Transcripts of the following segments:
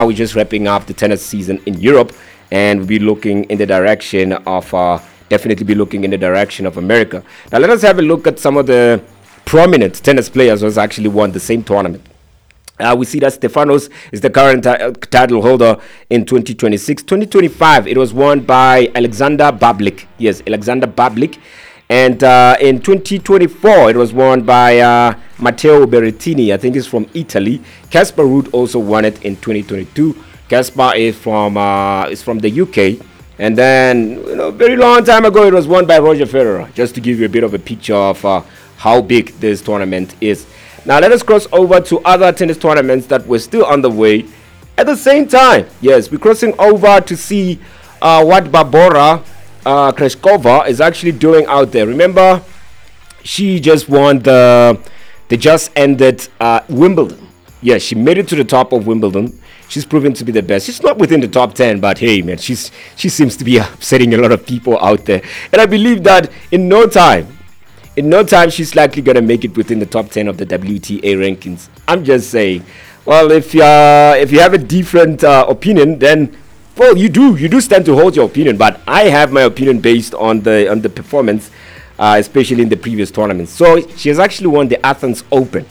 we're just wrapping up the tennis season in Europe, and we'll be looking in the direction of definitely be looking in the direction of America. Now let us have a look at some of the prominent tennis players who has actually won the same tournament. We see that Stefanos is the current title holder in 2026. 2025, it was won by Alexander Bublik. Yes, Alexander Bublik. And in 2024, it was won by Matteo Berrettini. I think he's from Italy. Casper Ruud also won it in 2022. Casper is from the UK. And then, very long time ago, it was won by Roger Federer. Just to give you a bit of a picture of how big this tournament is. Now, let us cross over to other tennis tournaments that were still on the way at the same time. Yes, we're crossing over to see what Barbora Krejcikova is actually doing out there. Remember, she just won the just ended Wimbledon. Yeah, she made it to the top of Wimbledon. She's proven to be the best. She's not within the top 10, but hey, man, she seems to be upsetting a lot of people out there. And I believe that in no time, she's likely going to make it within the top 10 of the WTA rankings. I'm just saying. Well, if you have a different opinion, then well, you do stand to hold your opinion. But I have my opinion based on the performance, especially in the previous tournaments. So she has actually won the Athens Open.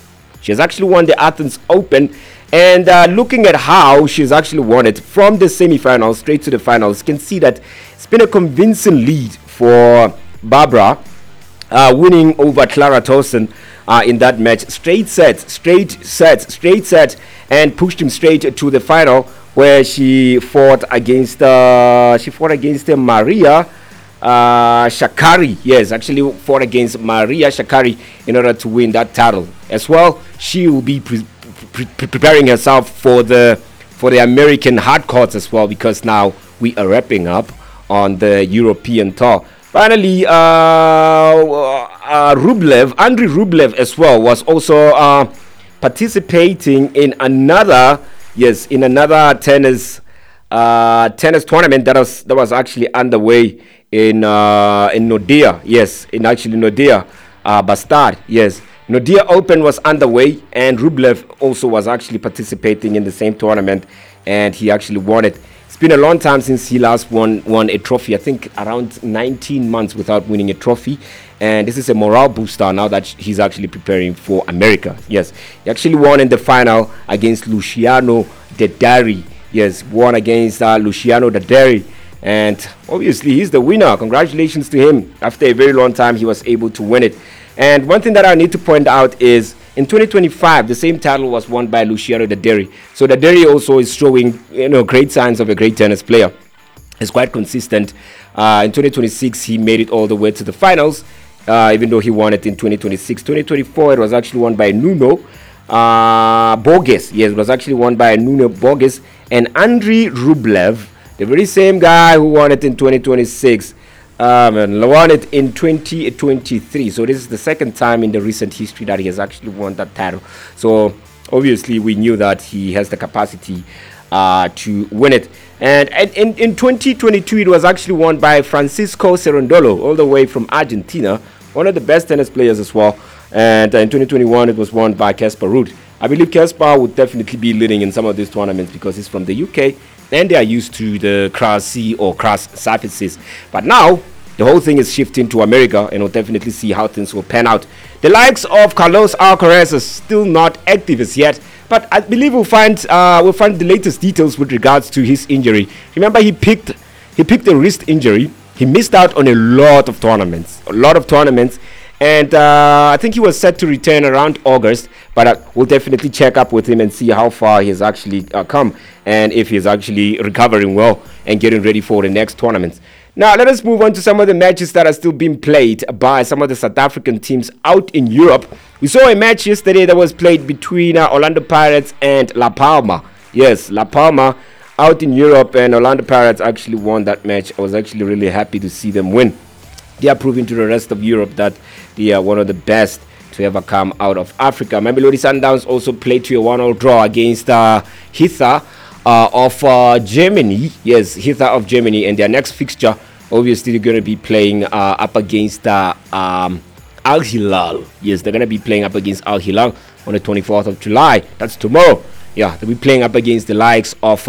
And looking at how she's actually won it from the semifinals straight to the finals, you can see that it's been a convincing lead for Barbara, winning over Clara Tauson in that match. Straight set, and pushed him straight to the final, where she fought against Maria Sakkari. Yes, actually fought against Maria Sakkari in order to win that title as well. She will be preparing herself for the American hard courts as well, because now we are wrapping up on the European tour. Finally, Andrei Rublev as well was also participating in another tennis tournament that was actually underway in Nordea. Yes, in Nordea Bastard. Yes, Nordea Open was underway, and Rublev also was actually participating in the same tournament, and he actually won it. It's been a long time since he last won a trophy. I think around 19 months without winning a trophy, and this is a morale booster now that he's actually preparing for America. Yes, he actually won in the final against Luciano Dedari. Yes, won against Luciano Dedari, and obviously he's the winner. Congratulations to him. After a very long time, he was able to win it. And one thing that I need to point out is in 2025, the same title was won by Luciano Dedari. So Dedari also is showing, great signs of a great tennis player. He's quite consistent. In 2026, he made it all the way to the finals, even though he won it in 2026. 2024, it was actually won by Nuno Borges. Yes, it was actually won by Nuno Borges. And Andrei Rublev, the very same guy who won it in 2026, won it in 2023. So this is the second time in the recent history that he has actually won that title. So obviously we knew that he has the capacity to win it. And in 2022, it was actually won by Francisco Cerundolo, all the way from Argentina, one of the best tennis players as well. And in 2021, it was won by Casper Ruud. I believe Casper would definitely be leading in some of these tournaments because he's from the UK and they are used to the grassy or grass surfaces. But now, the whole thing is shifting to America, and we'll definitely see how things will pan out. The likes of Carlos Alcaraz is still not active as yet, but I believe we'll find the latest details with regards to his injury. Remember, he picked a wrist injury. He missed out on a lot of tournaments, and I think he was set to return around August, but we'll definitely check up with him and see how far he has actually come, and if he's actually recovering well and getting ready for the next tournaments. Now, let us move on to some of the matches that are still being played by some of the South African teams out in Europe. We saw a match yesterday that was played between Orlando Pirates and La Palma. Yes, La Palma out in Europe, and Orlando Pirates actually won that match. I was actually really happy to see them win. They are proving to the rest of Europe that they are one of the best to ever come out of Africa. Mamelodi Sundowns also played to a 1-1 draw against Hertha of Germany. Yes, Hertha of Germany. And their next fixture, obviously, they're going to be playing up against Al Hilal. Yes, they're going to be playing up against Al Hilal on the 24th of July. That's tomorrow. yeah, they'll be playing up against the likes of